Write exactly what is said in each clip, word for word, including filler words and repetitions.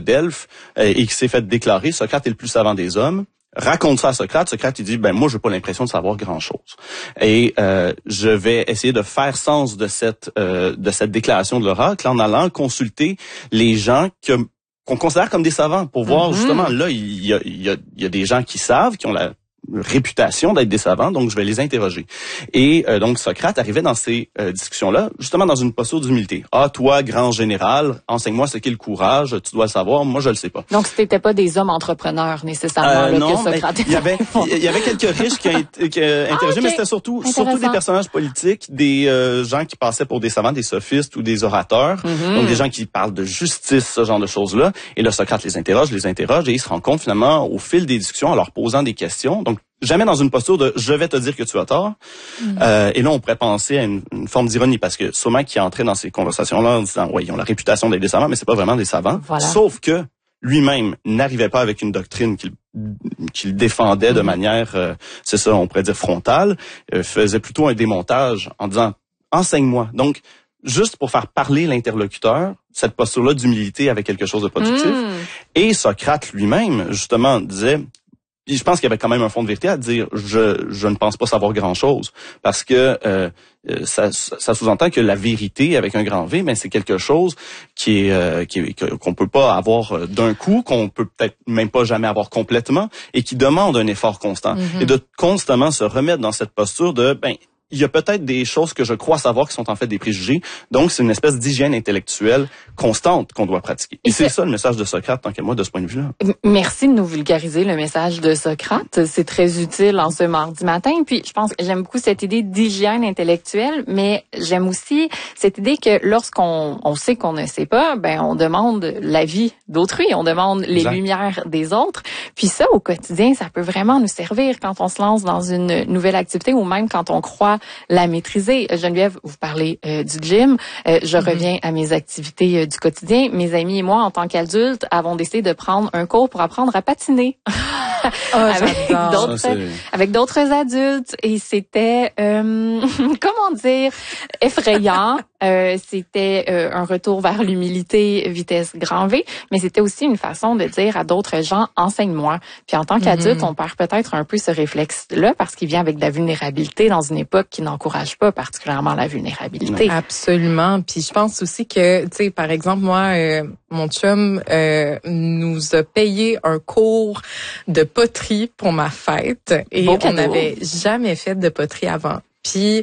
Delphes euh, et qui s'est fait déclarer Socrate est le plus savant des hommes. Raconte ça à Socrate. Socrate, il dit, ben moi, j'ai pas l'impression de savoir grand-chose. Et euh, je vais essayer de faire sens de cette euh, de cette déclaration de l'oracle en allant consulter les gens que qu'on considère comme des savants pour voir, mm-hmm. justement, là, il y a, il y a, il y a des gens qui savent, qui ont la réputation d'être des savants, donc je vais les interroger. Et euh, donc Socrate arrivait dans ces euh, discussions-là, justement dans une posture d'humilité. Ah, toi, grand général, enseigne-moi ce qu'est le courage, tu dois le savoir, moi je le sais pas. Donc c'était pas des hommes entrepreneurs nécessairement euh, là, non, que Socrate. Il y avait il y avait quelques riches qui ont qui, euh, interrogé, ah, okay. mais c'était surtout surtout des personnages politiques, des euh, gens qui passaient pour des savants, des sophistes ou des orateurs, mm-hmm. donc des gens qui parlent de justice, ce genre de choses-là. Et là, Socrate les interroge, les interroge, et il se rend compte finalement au fil des discussions, en leur posant des questions. Donc jamais dans une posture de « je vais te dire que tu as tort mm. ». Euh, et là, on pourrait penser à une, une forme d'ironie, parce que sûrement qui entrait dans ces conversations-là en disant « ouais, ils ont la réputation d'être des savants, mais c'est pas vraiment des savants voilà. ». Sauf que lui-même n'arrivait pas avec une doctrine qu'il qu'il défendait mm. de manière, euh, c'est ça, on pourrait dire frontale, euh, faisait plutôt un démontage en disant « enseigne-moi ». Donc, juste pour faire parler l'interlocuteur, cette posture-là d'humilité avec quelque chose de productif. Mm. Et Socrate lui-même, justement, disait... Puis je pense qu'il y avait quand même un fond de vérité à dire je je ne pense pas savoir grand-chose, parce que euh, ça ça sous-entend que la vérité avec un grand V, mais c'est quelque chose qui est euh, qui est, qu'on peut pas avoir d'un coup, qu'on peut peut-être même pas jamais avoir complètement, et qui demande un effort constant. Mm-hmm. Et de constamment se remettre dans cette posture de ben il y a peut-être des choses que je crois savoir qui sont en fait des préjugés. Donc, c'est une espèce d'hygiène intellectuelle constante qu'on doit pratiquer. Et, Et c'est ça le message de Socrate, tant qu'à moi, de ce point de vue-là. Merci de nous vulgariser le message de Socrate. C'est très utile en ce mardi matin. Puis, je pense que j'aime beaucoup cette idée d'hygiène intellectuelle, mais j'aime aussi cette idée que lorsqu'on on sait qu'on ne sait pas, ben on demande l'avis d'autrui, on demande les exact. Lumières des autres. Puis ça, au quotidien, ça peut vraiment nous servir quand on se lance dans une nouvelle activité ou même quand on croit la maîtriser. Geneviève, vous parlez euh, du gym. Euh, je mm-hmm. reviens à mes activités euh, du quotidien. Mes amis et moi, en tant qu'adultes, avons décidé de prendre un cours pour apprendre à patiner. Oh, avec d'autres ça, avec d'autres adultes. Et c'était, euh, comment dire, effrayant. Euh, c'était euh, un retour vers l'humilité, vitesse grand V, mais c'était aussi une façon de dire à d'autres gens, enseigne-moi. Puis en tant qu'adulte, mm-hmm. on perd peut-être un peu ce réflexe-là parce qu'il vient avec de la vulnérabilité dans une époque qui n'encourage pas particulièrement la vulnérabilité. Absolument. Puis je pense aussi que, tu sais, par exemple, moi, euh, mon chum euh, nous a payé un cours de poterie pour ma fête et Beau on n'avait jamais fait de poterie avant. Puis,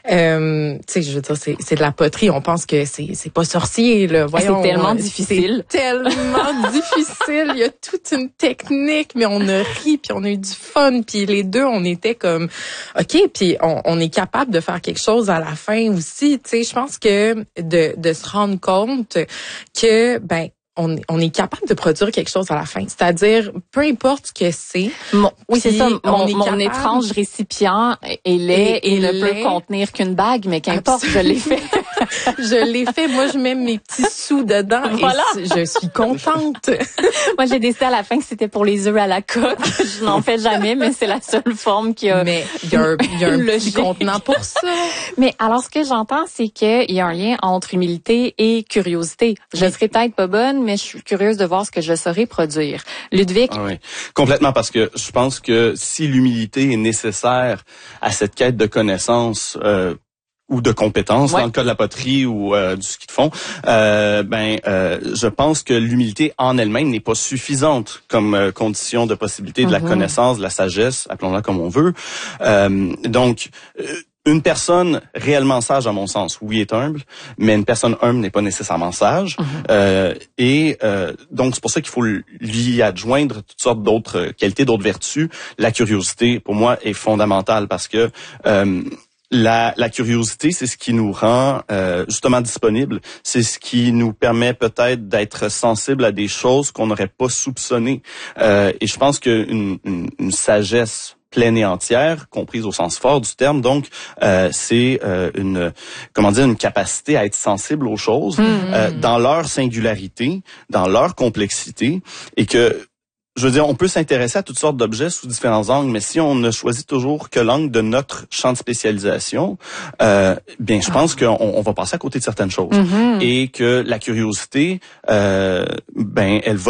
euh, tu sais, je veux dire, c'est, c'est de la poterie. On pense que c'est, c'est pas sorcier, là. Voyons, c'est tellement difficile. C'est tellement difficile. Il y a toute une technique, mais on a ri, puis on a eu du fun. Puis les deux, on était comme, OK, puis on, on est capable de faire quelque chose à la fin aussi. Tu sais, je pense que de, de se rendre compte que, ben, On, on est capable de produire quelque chose à la fin. C'est-à-dire, peu importe ce que c'est. Mon, oui, c'est ça. Mon, mon étrange récipient est laid et, et, et ne peut contenir qu'une bague, mais qu'importe, je l'ai fait. Je l'ai fait. Moi, je mets mes petits sous dedans voilà. et je suis contente. Moi, j'ai décidé à la fin que c'était pour les œufs à la coque. Je n'en fais jamais, mais c'est la seule forme qui a. Mais il y a un, y a un petit contenant pour ça. Mais alors, ce que j'entends, c'est qu'il y a un lien entre humilité et curiosité. Je serais peut-être pas bonne, mais je suis curieuse de voir ce que je saurais produire. Ludwig? Ah oui, complètement, parce que je pense que si l'humilité est nécessaire à cette quête de connaissance euh, ou de compétences, ouais. dans le cas de la poterie ou euh, du ski de fond, euh, ben, euh, je pense que l'humilité en elle-même n'est pas suffisante comme euh, condition de possibilité de mm-hmm. la connaissance, de la sagesse, appelons-la comme on veut. Euh, donc, euh, une personne réellement sage, à mon sens, oui, est humble, mais une personne humble n'est pas nécessairement sage. Mm-hmm. Euh, et euh, donc, c'est pour ça qu'il faut lui adjoindre toutes sortes d'autres qualités, d'autres vertus. La curiosité, pour moi, est fondamentale parce que euh, la, la curiosité, c'est ce qui nous rend euh, justement disponible. C'est ce qui nous permet peut-être d'être sensible à des choses qu'on n'aurait pas soupçonnées. Euh, et je pense qu'une une, une sagesse pleine et entière, comprise au sens fort du terme. Donc, euh, c'est euh, une, comment dire, une capacité à être sensible aux choses mmh. euh, dans leur singularité, dans leur complexité, et que, je veux dire, on peut s'intéresser à toutes sortes d'objets sous différents angles, mais si on ne choisit toujours que l'angle de notre champ de spécialisation, euh, bien, je pense qu'on on va passer à côté de certaines choses, mmh. et que la curiosité, euh, ben, elle va